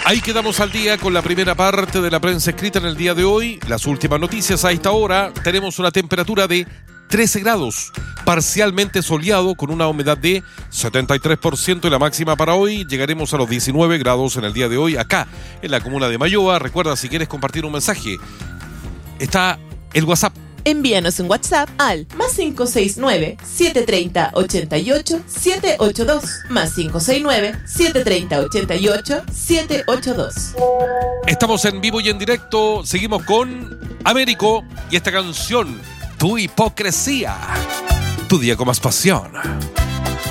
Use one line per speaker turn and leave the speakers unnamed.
Ahí quedamos al día con la primera parte de la prensa escrita en el día de hoy. Las últimas noticias a esta hora. Tenemos una temperatura de 13 grados, parcialmente soleado con una humedad de 73% y la máxima para hoy. Llegaremos a los 19 grados en el día de hoy acá en la comuna de Mayoa. Recuerda, si quieres compartir un mensaje, está el WhatsApp.
Envíanos un WhatsApp al +569-730-88-782, +569-730-88-782.
Estamos en vivo y en directo. Seguimos con Américo y esta canción, Tu Hipocresía. Tu día con más pasión.